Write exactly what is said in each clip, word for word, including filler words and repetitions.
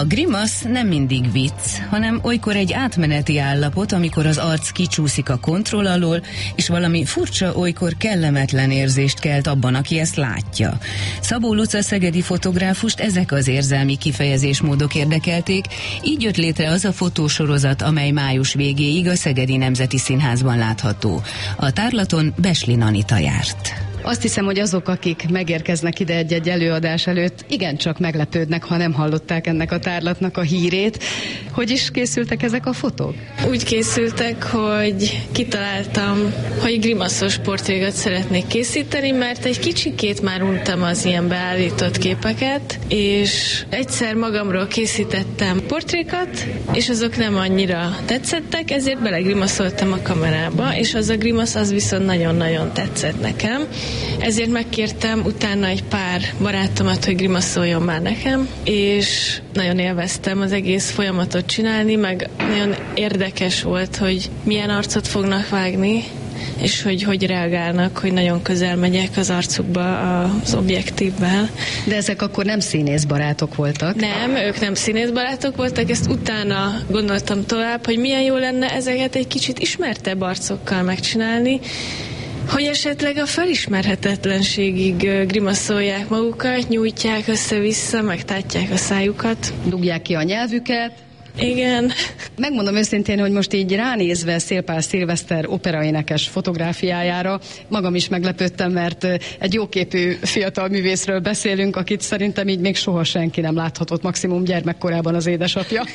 A grimasz nem mindig vicc, hanem olykor egy átmeneti állapot, amikor az arc kicsúszik a kontroll alól, és valami furcsa, olykor kellemetlen érzést kelt abban, aki ezt látja. Szabó Luca szegedi fotográfust ezek az érzelmi kifejezésmódok érdekelték, így jött létre az a fotósorozat, amely május végéig a Szegedi Nemzeti Színházban látható. A tárlaton Besling Anita járt. Azt hiszem, hogy azok, akik megérkeznek ide egy-egy előadás előtt, igencsak meglepődnek, ha nem hallották ennek a tárlatnak a hírét. Hogy is készültek ezek a fotók? Úgy készültek, hogy kitaláltam, hogy grimaszos portrékat szeretnék készíteni, mert egy kicsikét már untam az ilyen beállított képeket, és egyszer magamról készítettem portrékat, és azok nem annyira tetszettek, ezért belegrimaszoltam a kamerába, és az a grimasz az viszont nagyon-nagyon tetszett nekem. Ezért megkértem utána egy pár barátomat, hogy grimaszoljon már nekem, és nagyon élveztem az egész folyamatot csinálni, meg nagyon érdekes volt, hogy milyen arcot fognak vágni, és hogy hogy reagálnak, hogy nagyon közel megyek az arcukba az objektívvel. De ezek akkor nem színészbarátok voltak? Nem, ők nem színészbarátok voltak, ezt utána gondoltam tovább, hogy milyen jó lenne ezeket egy kicsit ismertebb arcokkal megcsinálni, hogy esetleg a felismerhetetlenségig grimaszolják magukat, nyújtják össze-vissza, megtátják a szájukat. Dugják ki a nyelvüket. Igen. Megmondom őszintén, hogy most így ránézve Szélpál Szilveszter operaénekes fotográfiájára magam is meglepődtem, mert egy jóképű fiatal művészről beszélünk, akit szerintem így még soha senki nem láthatott, maximum gyermekkorában az édesapja.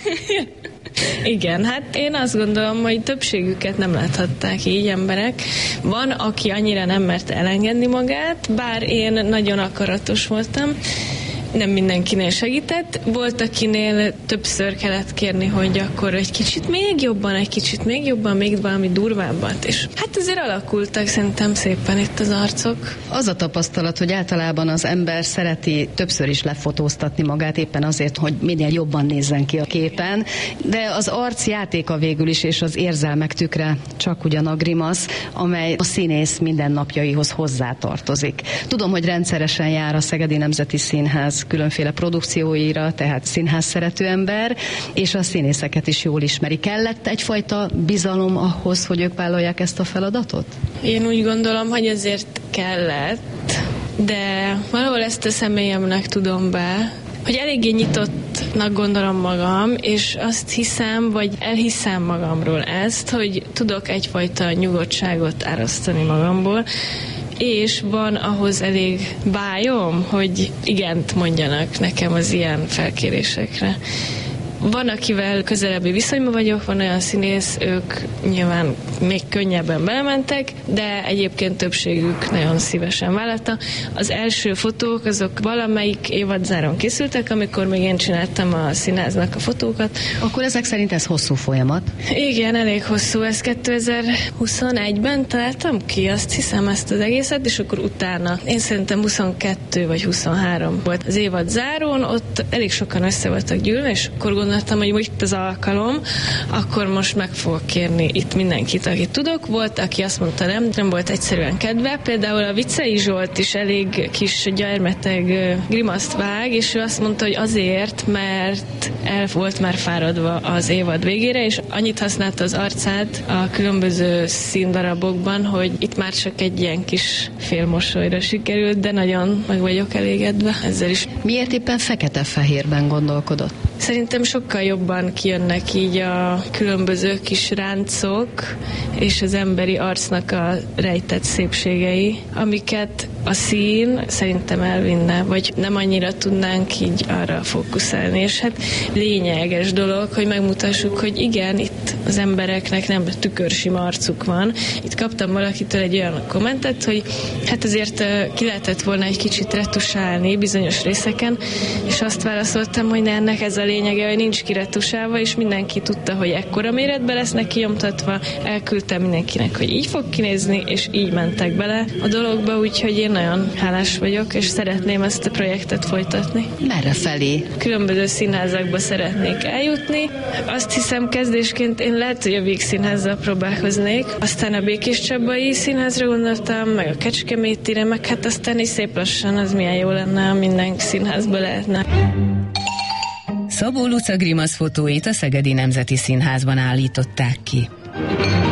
Igen, hát én azt gondolom, hogy többségüket nem láthatták így emberek. Van, aki annyira nem mert elengedni magát, bár én nagyon akaratos voltam, nem mindenkinél segített. Volt, akinél többször kellett kérni, hogy akkor egy kicsit még jobban, egy kicsit még jobban, még valami durvábbat. És hát azért alakultak szerintem szépen itt az arcok. Az a tapasztalat, hogy általában az ember szereti többször is lefotóztatni magát éppen azért, hogy minél jobban nézzen ki a képen, de az arc játéka végül is, és az érzelmek tükre csak ugyan a grimasz, amely a színész mindennapjaihoz hozzátartozik. Tudom, hogy rendszeresen jár a Szegedi Nemzeti Színház különféle produkcióira, tehát színház szerető ember, és a színészeket is jól ismeri. Kellett egyfajta bizalom ahhoz, hogy ők vállalják ezt a feladatot? Én úgy gondolom, hogy ezért kellett, de valahol ezt a személyemnek tudom be, hogy eléggé nyitottnak gondolom magam, és azt hiszem, vagy elhiszem magamról ezt, hogy tudok egyfajta nyugodtságot árasztani magamból, és van ahhoz elég bájom, hogy igent mondjanak nekem az ilyen felkérésekre. Van, akivel közelebbi viszonyban vagyok, van olyan színész, ők nyilván még könnyebben belementek, de egyébként többségük nagyon szívesen vállalta. Az első fotók, azok valamelyik évadzáron készültek, amikor még én csináltam a színháznak a fotókat. Akkor ezek szerint ez hosszú folyamat? Igen, elég hosszú. Ez kétezer-huszonegyben találtam ki, azt hiszem, ezt az egészet, és akkor utána, én szerintem huszonkettő vagy huszonhárom volt az évadzárón, ott elég sokan össze voltak gyűlve, és akkor gondoltam, hogy most itt az alkalom, akkor most meg fogok kérni itt mindenkit, akit tudok. Volt, aki azt mondta, nem, nem volt egyszerűen kedve. Például a Viccei Zsolt is elég kis gyermeteg grimaszt vág, és ő azt mondta, hogy azért, mert el volt már fáradva az évad végére, és annyit használta az arcát a különböző színdarabokban, hogy itt már csak egy ilyen kis félmosolyra sikerült, de nagyon meg vagyok elégedve ezzel is. Miért éppen fekete-fehérben gondolkodott? Szerintem sokkal jobban kijönnek így a különböző kis ráncok és az emberi arcnak a rejtett szépségei, amiket a szín szerintem elvinne, vagy nem annyira tudnánk így arra fókuszálni. És hát lényeges dolog, hogy megmutassuk, hogy igen, itt az embereknek nem tükörsima arcuk van. Itt kaptam valakitől egy olyan kommentet, hogy hát azért ki lehetett volna egy kicsit retusálni bizonyos részeken, és azt válaszoltam, hogy ne, ennek ez a lényege, hogy nincs kiretusálva, és mindenki tudta, hogy ekkora méretben lesznek kinyomtatva. Elküldtem mindenkinek, hogy így fog kinézni, és így mentek bele a dologba, úgyhogy én nagyon hálás vagyok, és szeretném ezt a projektet folytatni. Merre felé? Különböző színházakba szeretnék eljutni. Azt hiszem, kezdésként én lehet, hogy a Víg Színházzal próbálkoznék, aztán a Békés Csabai Színházra gondoltam, meg a Kecskemétire, meg hát aztán is szép lassan, az milyen jó lenne, ha minden színházba lehetne. Szabó Luca grimasz fotóit a Szegedi Nemzeti Színházban állították ki.